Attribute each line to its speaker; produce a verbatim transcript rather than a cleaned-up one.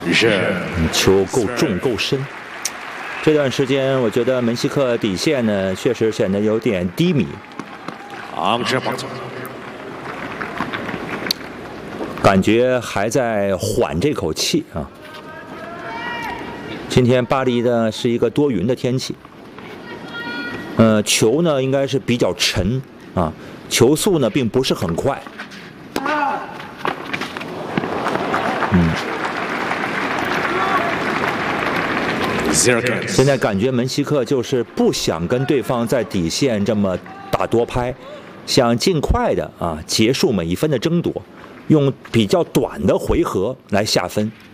Speaker 1: 球够重够深。这段时间我觉得门西克底线呢确实显得有点低迷，感觉还在缓这口气啊。今天巴黎呢是一个多云的天气，呃，球呢应该是比较沉啊，球速呢并不是很快。嗯。现在感觉门西克就是不想跟对方在底线这么打多拍，想尽快的啊结束每一分的争夺，用比较短的回合来下分。